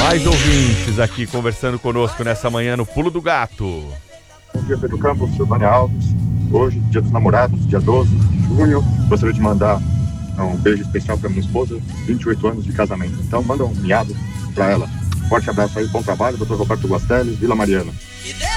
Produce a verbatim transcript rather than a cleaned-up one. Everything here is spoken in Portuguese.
Mais ouvintes aqui conversando conosco nessa manhã no Pulo do Gato. Bom dia, Pedro Campos, Silvânia Alves. Hoje, dia dos namorados, dia doze de junho. Gostaria de mandar um beijo especial para minha esposa, vinte e oito anos de casamento. Então, manda um miado para ela. Forte abraço aí, bom trabalho, doutor Roberto Guastelli, Vila Mariana.